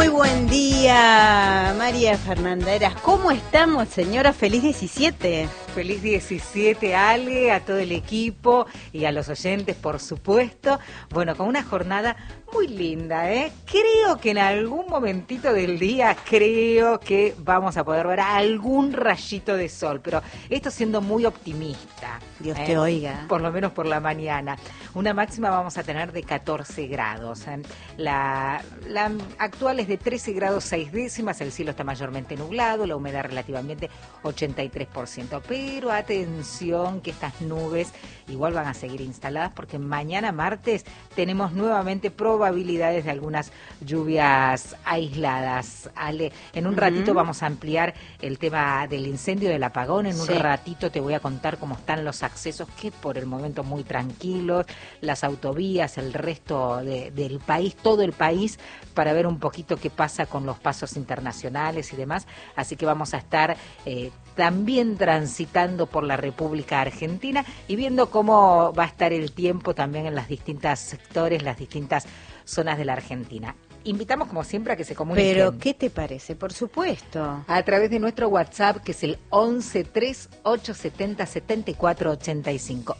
Muy buen día, María Fernanda Heras. ¿Cómo estamos, señora? Feliz 17. Feliz 17, Ale, a todo el equipo y a los oyentes, por supuesto. Bueno, con una jornada muy linda, ¿eh? Creo que en algún momentito del día, creo que vamos a poder ver algún rayito de sol, pero esto siendo muy optimista. Dios te oiga. Por lo menos por la mañana. Una máxima vamos a tener de 14 grados. La actual es de 13 grados 6 décimas, el cielo está mayormente nublado, la humedad relativamente 83%. Pero atención que estas nubes igual van a seguir instaladas porque mañana martes tenemos nuevamente probabilidades de algunas lluvias aisladas. Ale, en un ratito vamos a ampliar el tema del incendio, del apagón. En un ratito te voy a contar cómo están los accesos, que por el momento muy tranquilos, las autovías, el resto del país, todo el país, para ver un poquito qué pasa con los pasos internacionales y demás. Así que vamos a estar también transitando por la República Argentina y viendo cómo va a estar el tiempo también en las distintas sectores, las distintas zonas de la Argentina. Invitamos, como siempre, a que se comuniquen. Pero, ¿qué te parece? Por supuesto. A través de nuestro WhatsApp, que es el 1138707485.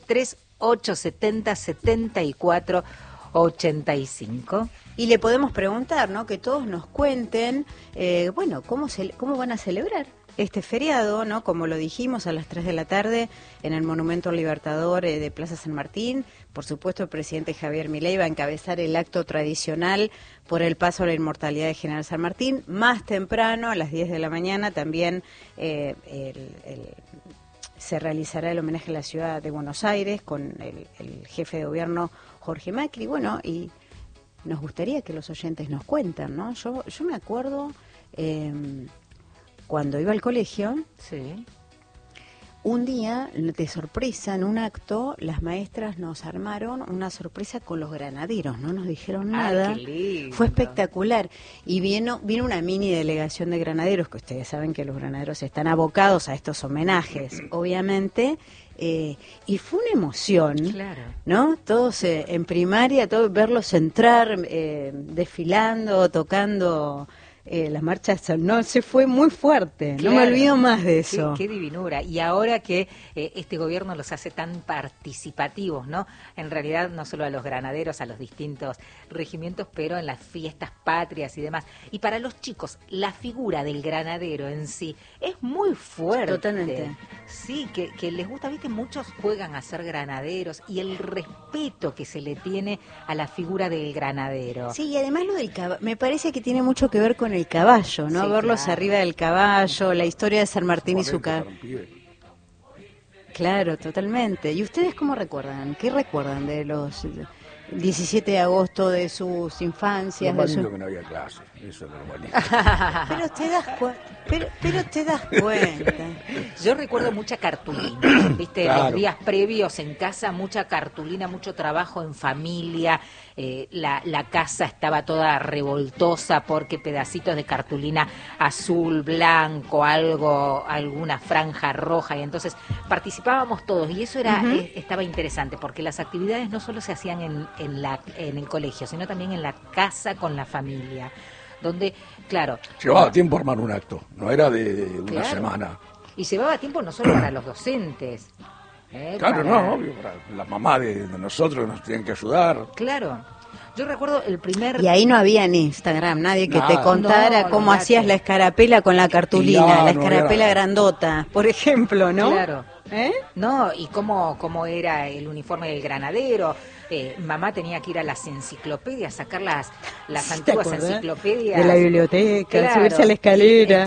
1138707485. Y le podemos preguntar, ¿no? Que todos nos cuenten, bueno, cómo van a celebrar este feriado, ¿no? Como lo dijimos, a las 3 de la tarde en el Monumento al Libertador de Plaza San Martín. Por supuesto, el presidente Javier Milei va a encabezar el acto tradicional por el paso a la inmortalidad de General San Martín. Más temprano, a las 10 de la mañana, también se realizará el homenaje a la ciudad de Buenos Aires con el jefe de gobierno Jorge Macri. Bueno, y nos gustaría que los oyentes nos cuenten, ¿no? Yo me acuerdo cuando iba al colegio, un día, de sorpresa, en un acto, las maestras nos armaron una sorpresa con los granaderos, no nos dijeron nada. Qué lindo. Fue espectacular. Y vino una mini delegación de granaderos, que ustedes saben que los granaderos están abocados a estos homenajes, obviamente. Y fue una emoción, claro, ¿no? Todos en primaria, verlos entrar, desfilando, tocando las marchas, no, se fue muy fuerte, claro. No me olvido más de eso. Qué divinura. Y ahora que este gobierno los hace tan participativos, ¿no? En realidad, no solo a los granaderos, a los distintos regimientos, pero en las fiestas patrias y demás. Y para los chicos, la figura del granadero en sí es muy fuerte. Totalmente. Sí, que les gusta, ¿viste? Muchos juegan a ser granaderos y el respeto que se le tiene a la figura del granadero. Sí, y además lo del caballo, me parece que tiene mucho que ver con el caballo, ¿no? Sí, Verlos claro, arriba del caballo, la historia de San Martín y su caballo. Claro, totalmente. ¿Y ustedes cómo recuerdan? ¿Qué recuerdan de los 17 de agosto, de sus infancias? Lo más lindo que no había clases, eso es lo más lindo. Pero te das cuenta. Yo recuerdo mucha cartulina, ¿viste? Claro. Los días previos en casa, mucha cartulina, mucho trabajo en familia. La casa estaba toda revoltosa porque pedacitos de cartulina azul, blanco, alguna franja roja, y entonces participábamos todos y eso era estaba interesante porque las actividades no solo se hacían en el colegio, sino también en la casa con la familia, donde, claro, Llevaba tiempo armar un acto, no era de una claro, semana. Y llevaba tiempo no solo para los docentes. Claro, no, obvio, para la mamá de nosotros que nos tenían que ayudar. Claro. Yo recuerdo el primer... Y ahí no había en Instagram nadie que te contara No, cómo olvidate. hacías la escarapela con la cartulina, No, la no escarapela era. grandota, por ejemplo, ¿no? Claro. ¿Eh? No, y cómo era el uniforme del granadero. Mamá tenía que ir a las enciclopedias, sacar las ¿Te antiguas acordás? enciclopedias. De la biblioteca, Claro. subirse a la escalera.